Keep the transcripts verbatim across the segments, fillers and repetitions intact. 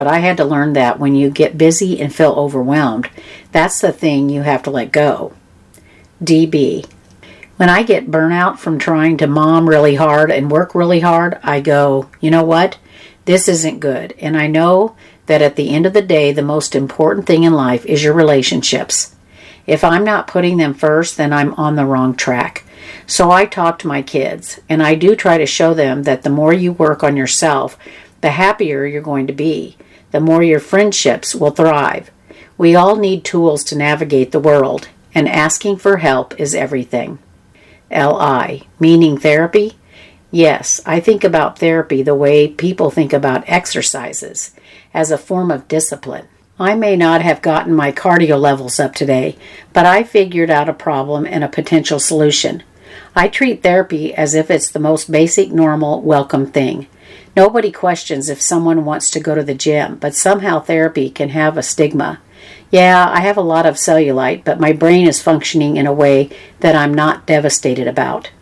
But I had to learn that when you get busy and feel overwhelmed, that's the thing you have to let go. D B. When I get burnout from trying to mom really hard and work really hard, I go, you know what? This isn't good. And I know that at the end of the day, the most important thing in life is your relationships. If I'm not putting them first, then I'm on the wrong track. So I talk to my kids, and I do try to show them that the more you work on yourself, the happier you're going to be. The more your friendships will thrive. We all need tools to navigate the world, and asking for help is everything. L I, meaning therapy? Yes, I think about therapy the way people think about exercises, as a form of discipline. I may not have gotten my cardio levels up today, but I figured out a problem and a potential solution. I treat therapy as if it's the most basic, normal, welcome thing. Nobody questions if someone wants to go to the gym, but somehow therapy can have a stigma. Yeah, I have a lot of cellulite, but my brain is functioning in a way that I'm not devastated about.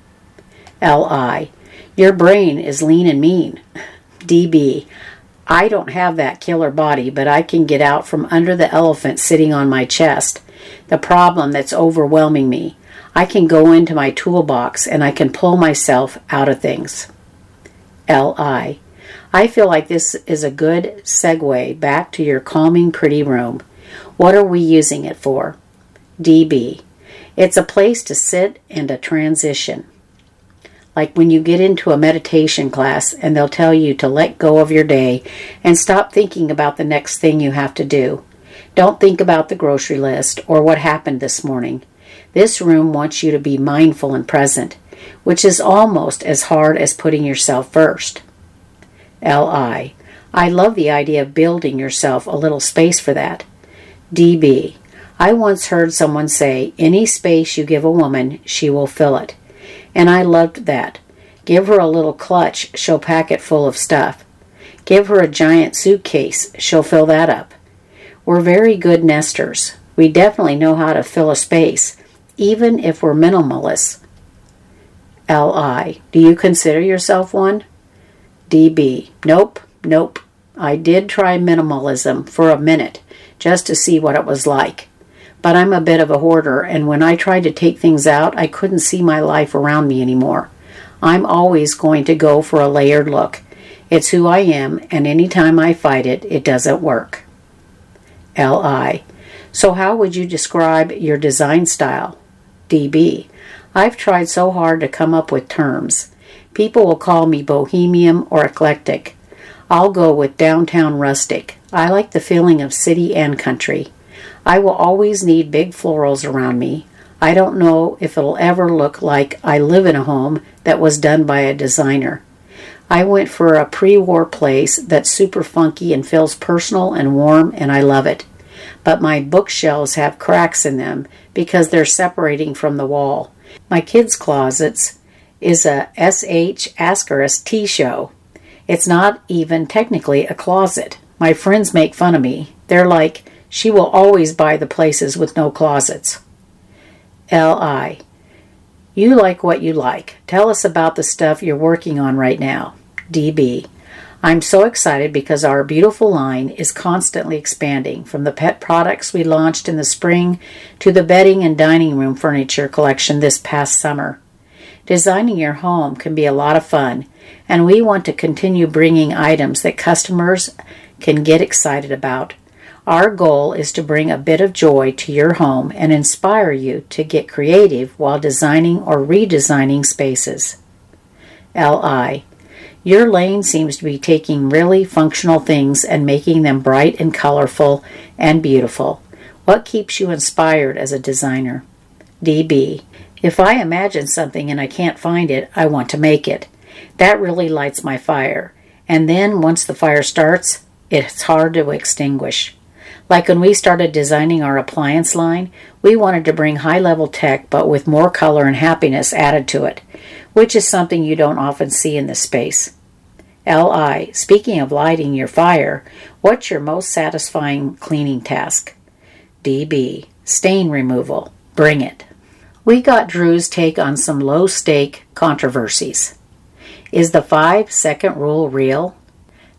L I. Your brain is lean and mean. D B. I don't have that killer body, but I can get out from under the elephant sitting on my chest, the problem that's overwhelming me. I can go into my toolbox and I can pull myself out of things. L I. I feel like this is a good segue back to your calming, pretty room. What are we using it for? D B. It's a place to sit and a transition. Like when you get into a meditation class and they'll tell you to let go of your day and stop thinking about the next thing you have to do. Don't think about the grocery list or what happened this morning. This room wants you to be mindful and present, which is almost as hard as putting yourself first. L I. I love the idea of building yourself a little space for that. D B. I once heard someone say, any space you give a woman, she will fill it. And I loved that. Give her a little clutch, she'll pack it full of stuff. Give her a giant suitcase, she'll fill that up. We're very good nesters. We definitely know how to fill a space, even if we're minimalists. L I. Do you consider yourself one? D B. Nope, nope. I did try minimalism for a minute, just to see what it was like. But I'm a bit of a hoarder, and when I tried to take things out, I couldn't see my life around me anymore. I'm always going to go for a layered look. It's who I am, and anytime I fight it, it doesn't work. L I. So how would you describe your design style? D B. I've tried so hard to come up with terms. People will call me bohemian or eclectic. I'll go with downtown rustic. I like the feeling of city and country. I will always need big florals around me. I don't know if it'll ever look like I live in a home that was done by a designer. I went for a pre-war place that's super funky and feels personal and warm, and I love it. But my bookshelves have cracks in them because they're separating from the wall. My kids' closets is a S H Ascaris tea show. It's not even technically a closet. My friends make fun of me. They're like, she will always buy the places with no closets. L I. You like what you like. Tell us about the stuff you're working on right now. D B. I'm so excited because our beautiful line is constantly expanding, from the pet products we launched in the spring to the bedding and dining room furniture collection this past summer. Designing your home can be a lot of fun, and we want to continue bringing items that customers can get excited about. Our goal is to bring a bit of joy to your home and inspire you to get creative while designing or redesigning spaces. L I. Your lane seems to be taking really functional things and making them bright and colorful and beautiful. What keeps you inspired as a designer? D B. If I imagine something and I can't find it, I want to make it. That really lights my fire. And then once the fire starts, it's hard to extinguish. Like when we started designing our appliance line, we wanted to bring high-level tech but with more color and happiness added to it, which is something you don't often see in this space. L I. Speaking of lighting your fire, what's your most satisfying cleaning task? D B. Stain removal. Bring it. We got Drew's take on some low-stake controversies. Is the five-second rule real?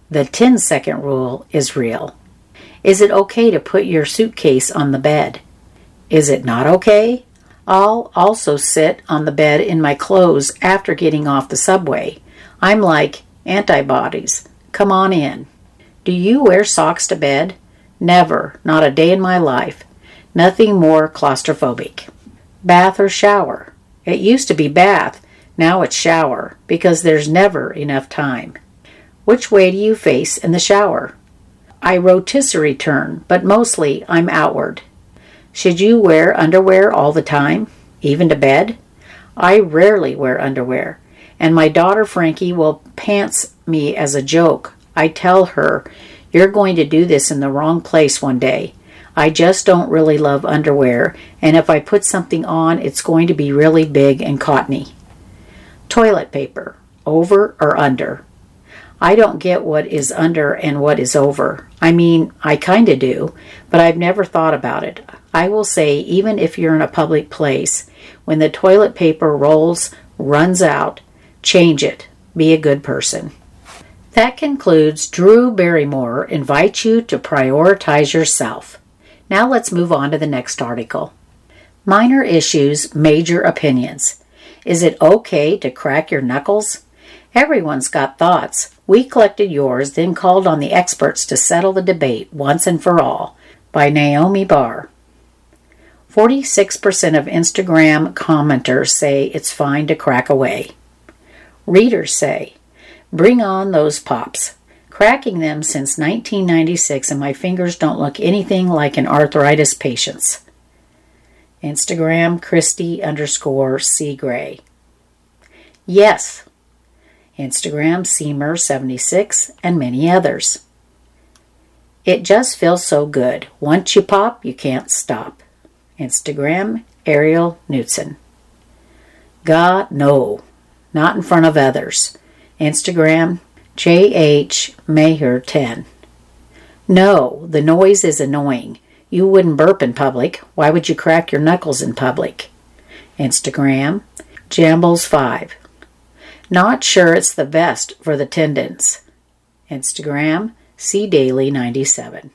The ten-second rule is real. Is it okay to put your suitcase on the bed? Is it not okay? I'll also sit on the bed in my clothes after getting off the subway. I'm like antibodies. Come on in. Do you wear socks to bed? Never. Not a day in my life. Nothing more claustrophobic. Bath or shower? It used to be bath. Now it's shower, because there's never enough time. Which way do you face in the shower? I rotisserie turn, but mostly I'm outward. Should you wear underwear all the time, even to bed? I rarely wear underwear, and my daughter Frankie will pants me as a joke. I tell her, you're going to do this in the wrong place one day. I just don't really love underwear, and if I put something on, it's going to be really big and cottony. Toilet paper, over or under? I don't get what is under and what is over. I mean, I kinda do, but I've never thought about it. I will say, even if you're in a public place, when the toilet paper rolls, runs out, change it. Be a good person. That concludes Drew Barrymore invites you to prioritize yourself. Now let's move on to the next article. Minor issues, major opinions. Is it okay to crack your knuckles? Everyone's got thoughts. We collected yours, then called on the experts to settle the debate once and for all. By Naomi Barr. forty-six percent of Instagram commenters say it's fine to crack away. Readers say, bring on those pops. Cracking them since nineteen ninety-six and my fingers don't look anything like an arthritis patient's. Instagram Christy underscore C Gray. Yes. Instagram Seamer seventy-six and many others. It just feels so good. Once you pop, you can't stop. Instagram Ariel Knudsen. God, no. Not in front of others. Instagram J H Maher ten. No, the noise is annoying. You wouldn't burp in public. Why would you crack your knuckles in public? Instagram Jambles five. Not sure it's the best for the tendons. Instagram C Daily ninety-seven.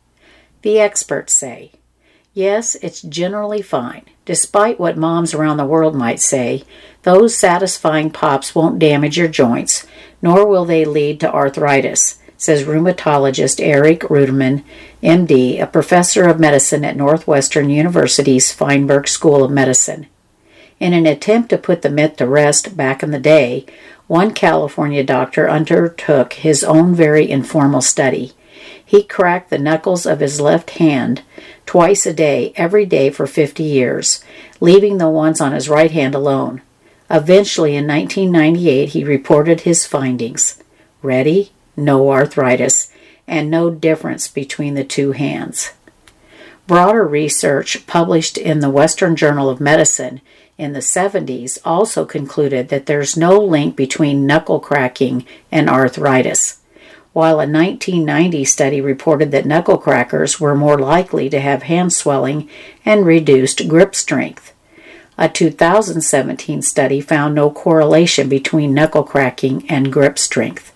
The experts say, yes, it's generally fine. Despite what moms around the world might say, those satisfying pops won't damage your joints, nor will they lead to arthritis, says rheumatologist Eric Ruderman, M D, a professor of medicine at Northwestern University's Feinberg School of Medicine. In an attempt to put the myth to rest back in the day, one California doctor undertook his own very informal study. He cracked the knuckles of his left hand twice a day, every day for fifty years, leaving the ones on his right hand alone. Eventually, in nineteen ninety-eight, he reported his findings. Ready? No arthritis, and no difference between the two hands. Broader research published in the Western Journal of Medicine in the seventies also concluded that there's no link between knuckle cracking and arthritis, while a nineteen ninety study reported that knuckle crackers were more likely to have hand swelling and reduced grip strength. A two thousand seventeen study found no correlation between knuckle cracking and grip strength.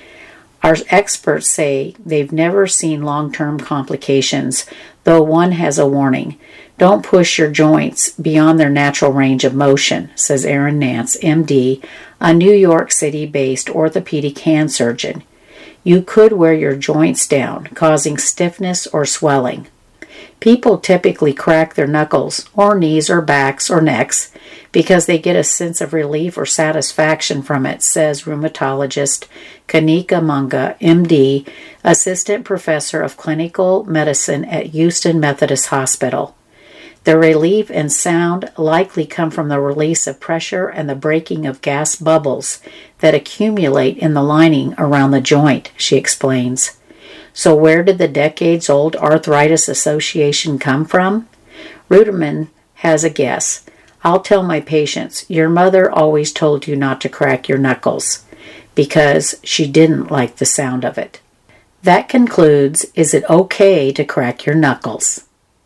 Our experts say they've never seen long-term complications, though one has a warning. Don't push your joints beyond their natural range of motion, says Aaron Nance, M D, a New York City-based orthopedic hand surgeon. You could wear your joints down, causing stiffness or swelling. People typically crack their knuckles, or knees or backs or necks, because they get a sense of relief or satisfaction from it, says rheumatologist Kanika Munga, M D, assistant professor of clinical medicine at Houston Methodist Hospital. The relief and sound likely come from the release of pressure and the breaking of gas bubbles that accumulate in the lining around the joint, she explains. So where did the decades-old Arthritis Association come from? Ruderman has a guess. I'll tell my patients, your mother always told you not to crack your knuckles, because she didn't like the sound of it. That concludes, is it okay to crack your knuckles?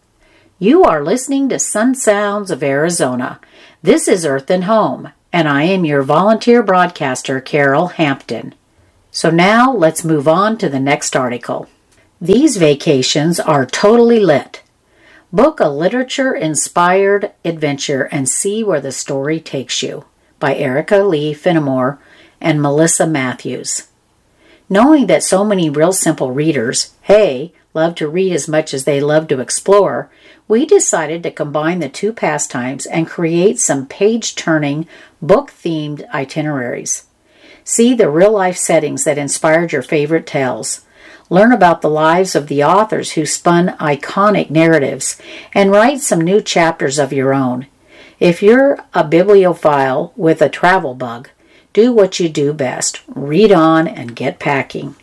You are listening to Sun Sounds of Arizona. This is Earth and Home, and I am your volunteer broadcaster, Carol Hampton. So now let's move on to the next article. These vacations are totally lit. Book a literature-inspired adventure and see where the story takes you, by Erica Lee Finnemore and Melissa Matthews. Knowing that so many real simple readers, hey, love to read as much as they love to explore, we decided to combine the two pastimes and create some page-turning, book-themed itineraries. See the real-life settings that inspired your favorite tales. Learn about the lives of the authors who spun iconic narratives, and write some new chapters of your own. If you're a bibliophile with a travel bug, do what you do best. Read on and get packing.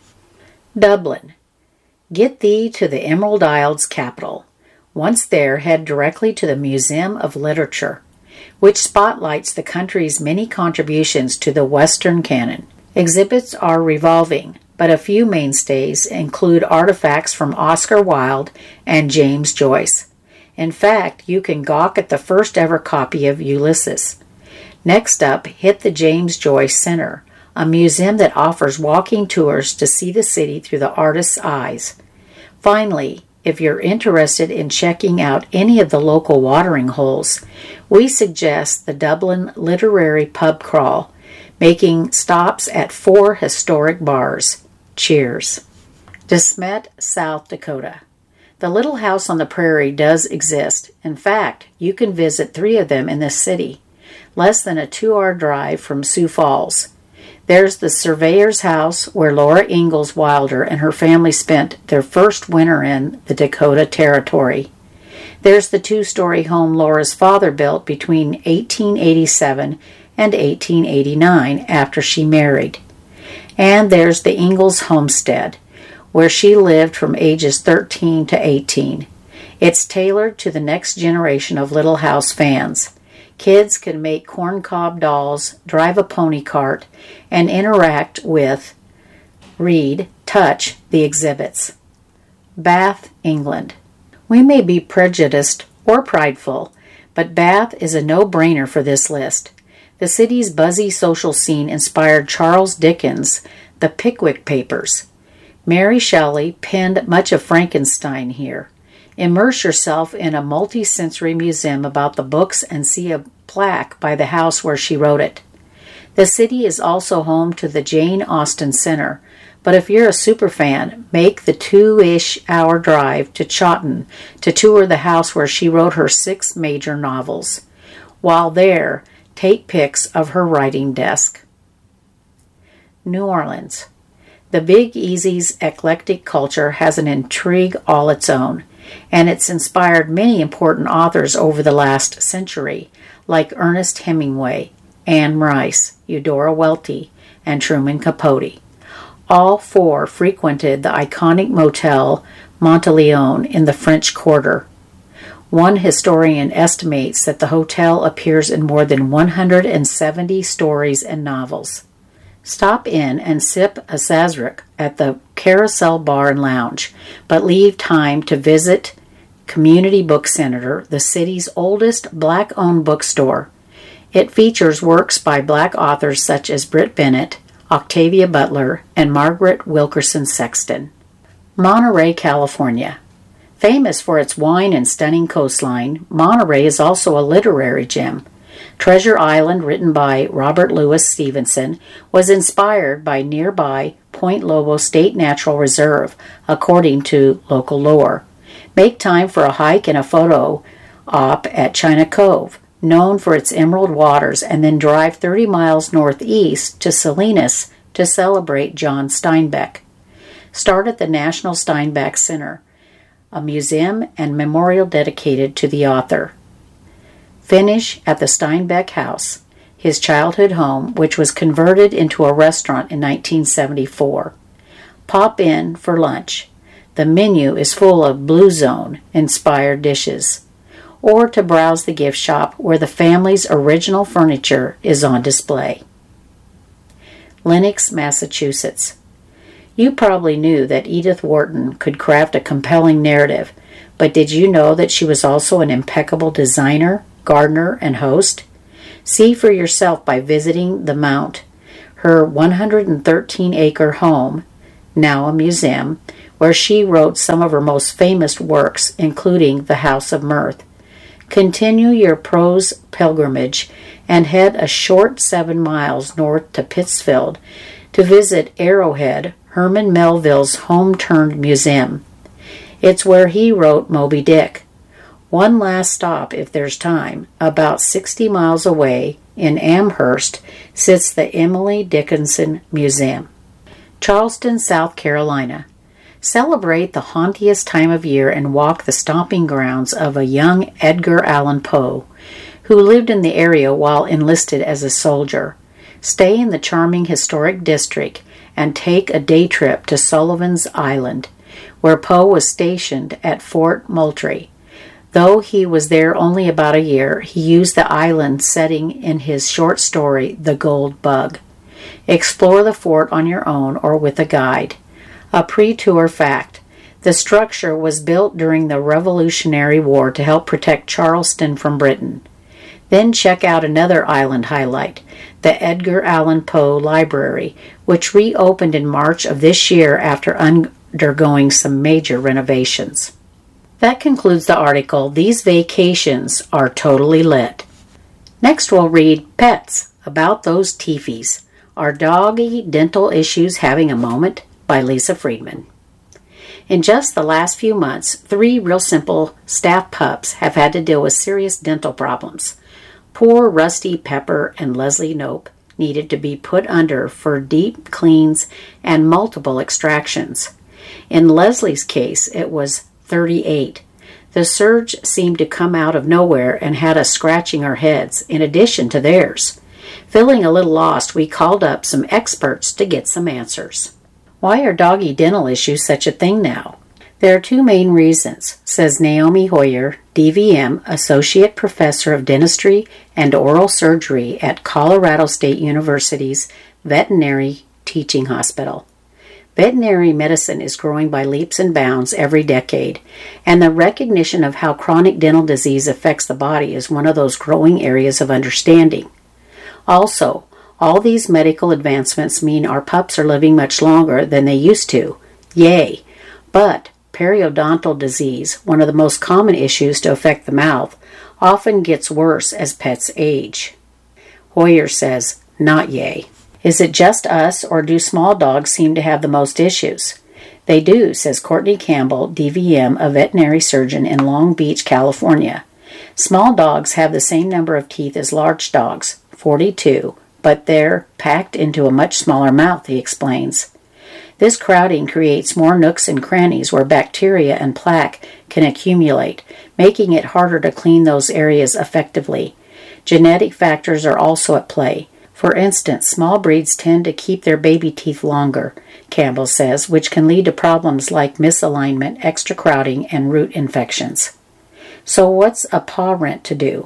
Dublin. Get thee to the Emerald Isles capital. Once there, head directly to the Museum of Literature, which spotlights the country's many contributions to the Western canon. Exhibits are revolving, but a few mainstays include artifacts from Oscar Wilde and James Joyce. In fact, you can gawk at the first ever copy of Ulysses. Next up, hit the James Joyce Center, a museum that offers walking tours to see the city through the artist's eyes. Finally, if you're interested in checking out any of the local watering holes, we suggest the Dublin Literary Pub Crawl, making stops at four historic bars. Cheers. De Smet, South Dakota. The Little House on the Prairie does exist. In fact, you can visit three of them in this city, less than a two-hour drive from Sioux Falls. There's the Surveyor's House, where Laura Ingalls Wilder and her family spent their first winter in the Dakota Territory. There's the two-story home Laura's father built between eighteen eighty-seven and eighteen eighty-nine after she married. And there's the Ingalls homestead, where she lived from ages thirteen to eighteen. It's tailored to the next generation of Little House fans. Kids can make corncob dolls, drive a pony cart, and interact with, read, touch the exhibits. Bath, England. We may be prejudiced or prideful, but Bath is a no-brainer for this list. The city's buzzy social scene inspired Charles Dickens' The Pickwick Papers. Mary Shelley penned much of Frankenstein here. Immerse yourself in a multi-sensory museum about the books and see a plaque by the house where she wrote it. The city is also home to the Jane Austen Center, but if you're a superfan, make the two-ish hour drive to Chawton to tour the house where she wrote her six major novels. While there, take pics of her writing desk. New Orleans. The Big Easy's eclectic culture has an intrigue all its own, and it's inspired many important authors over the last century, like Ernest Hemingway, Anne Rice, Eudora Welty, and Truman Capote. All four frequented the iconic motel Monteleone in the French Quarter. One historian estimates that the hotel appears in more than one hundred seventy stories and novels. Stop in and sip a Sazerac at the Carousel Bar and Lounge, but leave time to visit Community Book Center, the city's oldest black-owned bookstore. It features works by black authors such as Britt Bennett, Octavia Butler, and Margaret Wilkerson Sexton. Monterey, California. Famous for its wine and stunning coastline, Monterey is also a literary gem. Treasure Island, written by Robert Louis Stevenson, was inspired by nearby Point Lobo State Natural Reserve, according to local lore. Make time for a hike and a photo op at China Cove, known for its emerald waters, and then drive thirty miles northeast to Salinas to celebrate John Steinbeck. Start at the National Steinbeck Center, a museum and memorial dedicated to the author. Finish at the Steinbeck House, his childhood home, which was converted into a restaurant in nineteen seventy-four. Pop in for lunch. The menu is full of Blue Zone-inspired dishes. Or to browse the gift shop where the family's original furniture is on display. Lenox, Massachusetts. You probably knew that Edith Wharton could craft a compelling narrative, but did you know that she was also an impeccable designer, gardener, and host? See for yourself by visiting the Mount. her one hundred thirteen acre home, now a museum, where she wrote some of her most famous works, including The House of Mirth. Continue your prose pilgrimage and head a short seven miles north to Pittsfield to visit Arrowhead, Herman Melville's home-turned museum. It's where he wrote Moby Dick. One last stop, if there's time. About sixty miles away, in Amherst, sits the Emily Dickinson Museum. Charleston, South Carolina. Celebrate the hauntiest time of year and walk the stomping grounds of a young Edgar Allan Poe, who lived in the area while enlisted as a soldier. Stay in the charming historic district and take a day trip to Sullivan's Island, where Poe was stationed at Fort Moultrie. Though he was there only about a year, he used the island setting in his short story, The Gold Bug. Explore the fort on your own or with a guide. A pre-tour fact: the structure was built during the Revolutionary War to help protect Charleston from Britain. Then check out another island highlight, the Edgar Allan Poe Library, which reopened in March of this year after undergoing some major renovations. That concludes the article, These Vacations Are Totally Lit. Next we'll read Pets, About Those Teefies. Are Doggy Dental Issues Having a Moment? By Lisa Friedman. In just the last few months, three real simple staff pups have had to deal with serious dental problems. Poor Rusty Pepper and Leslie Nope needed to be put under for deep cleans and multiple extractions. In Leslie's case, it was thirty-eight. The surge seemed to come out of nowhere and had us scratching our heads, in addition to theirs. Feeling a little lost, we called up some experts to get some answers. Why are doggy dental issues such a thing now? There are two main reasons, says Naomi Hoyer, D V M, Associate Professor of Dentistry and Oral Surgery at Colorado State University's Veterinary Teaching Hospital. Veterinary medicine is growing by leaps and bounds every decade, and the recognition of how chronic dental disease affects the body is one of those growing areas of understanding. Also, all these medical advancements mean our pups are living much longer than they used to. Yay! But periodontal disease, one of the most common issues to affect the mouth, often gets worse as pets age. Hoyer says, not yay. Is it just us, or do small dogs seem to have the most issues? They do, says Courtney Campbell, D V M, a veterinary surgeon in Long Beach, California. Small dogs have the same number of teeth as large dogs, forty-two, but they're packed into a much smaller mouth, he explains. This crowding creates more nooks and crannies where bacteria and plaque can accumulate, making it harder to clean those areas effectively. Genetic factors are also at play. For instance, small breeds tend to keep their baby teeth longer, Campbell says, which can lead to problems like misalignment, extra crowding, and root infections. So what's a paw rent to do?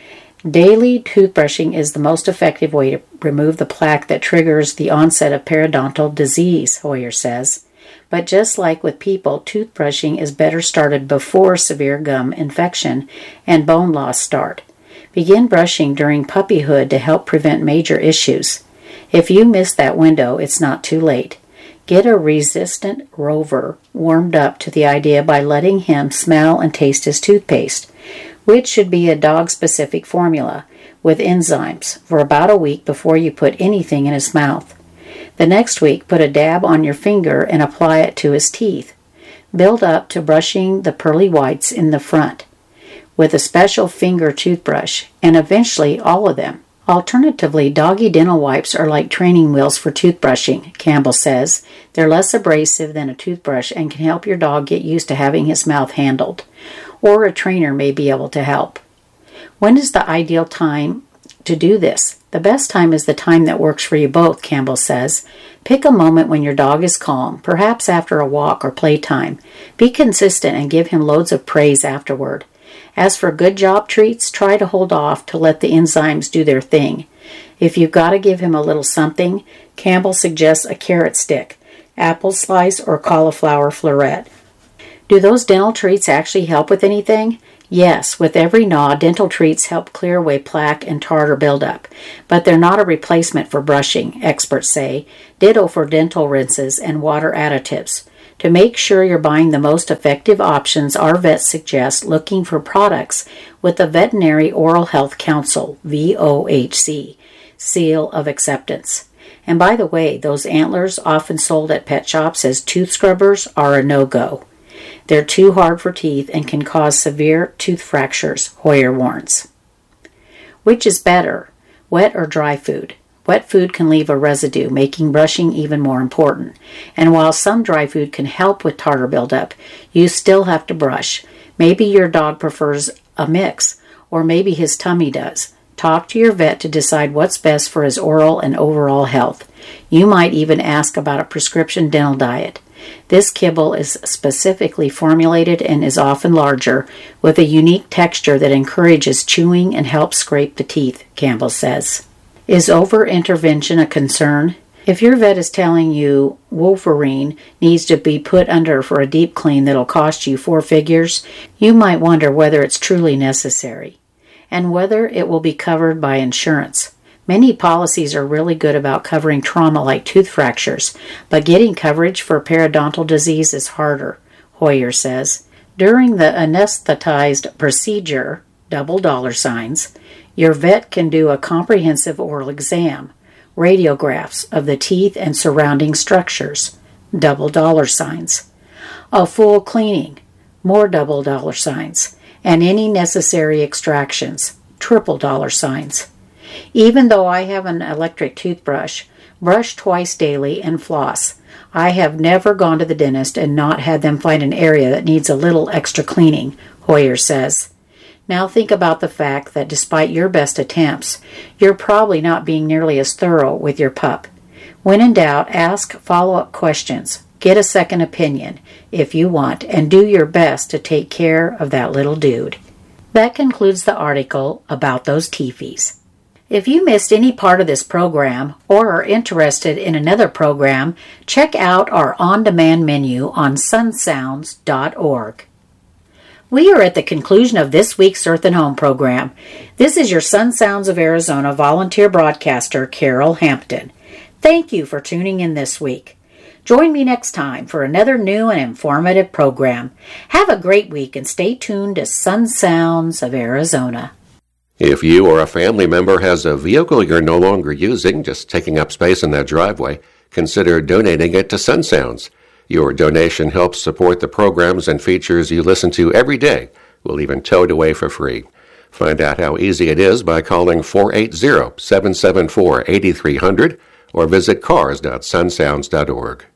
Daily toothbrushing is the most effective way to remove the plaque that triggers the onset of periodontal disease, Hoyer says. But just like with people, toothbrushing is better started before severe gum infection and bone loss start. Begin brushing during puppyhood to help prevent major issues. If you miss that window, it's not too late. Get a resistant rover warmed up to the idea by letting him smell and taste his toothpaste, which should be a dog-specific formula with enzymes, for about a week before you put anything in his mouth. The next week, put a dab on your finger and apply it to his teeth. Build up to brushing the pearly whites in the front with a special finger toothbrush, and eventually all of them. Alternatively, doggy dental wipes are like training wheels for toothbrushing, Campbell says. They're less abrasive than a toothbrush and can help your dog get used to having his mouth handled. Or a trainer may be able to help. When is the ideal time to do this? The best time is the time that works for you both, Campbell says. Pick a moment when your dog is calm, perhaps after a walk or playtime. Be consistent and give him loads of praise afterward. As for good job treats, try to hold off to let the enzymes do their thing. If you've got to give him a little something, Campbell suggests a carrot stick, apple slice, or cauliflower floret. Do those dental treats actually help with anything? Yes, with every gnaw, dental treats help clear away plaque and tartar buildup, but they're not a replacement for brushing, experts say. Ditto for dental rinses and water additives. To make sure you're buying the most effective options, our vets suggest looking for products with the Veterinary Oral Health Council, V O H C, seal of acceptance. And by the way, those antlers often sold at pet shops as tooth scrubbers are a no-go. They're too hard for teeth and can cause severe tooth fractures, Hoyer warns. Which is better, wet or dry food? Wet food can leave a residue, making brushing even more important. And while some dry food can help with tartar buildup, you still have to brush. Maybe your dog prefers a mix, or maybe his tummy does. Talk to your vet to decide what's best for his oral and overall health. You might even ask about a prescription dental diet. This kibble is specifically formulated and is often larger, with a unique texture that encourages chewing and helps scrape the teeth, Campbell says. Is over-intervention a concern? If your vet is telling you Wolverine needs to be put under for a deep clean that'll cost you four figures, you might wonder whether it's truly necessary, and whether it will be covered by insurance. Many policies are really good about covering trauma like tooth fractures, but getting coverage for periodontal disease is harder, Hoyer says. During the anesthetized procedure, double dollar signs, your vet can do a comprehensive oral exam, radiographs of the teeth and surrounding structures, double dollar signs, a full cleaning, more double dollar signs, and any necessary extractions, triple dollar signs. Even though I have an electric toothbrush, brush twice daily, and floss, I have never gone to the dentist and not had them find an area that needs a little extra cleaning, Hoyer says. Now think about the fact that despite your best attempts, you're probably not being nearly as thorough with your pup. When in doubt, ask follow-up questions. Get a second opinion, if you want, and do your best to take care of that little dude. That concludes the article about those teefies. If you missed any part of this program or are interested in another program, check out our on-demand menu on sun sounds dot org. We are at the conclusion of this week's Earth and Home program. This is your Sun Sounds of Arizona volunteer broadcaster, Carol Hampton. Thank you for tuning in this week. Join me next time for another new and informative program. Have a great week and stay tuned to Sun Sounds of Arizona. If you or a family member has a vehicle you're no longer using, just taking up space in that driveway, consider donating it to Sun Sounds. Your donation helps support the programs and features you listen to every day. We'll even tow it away for free. Find out how easy it is by calling four eight zero, seven seven four, eight three zero zero or visit cars dot sun sounds dot org.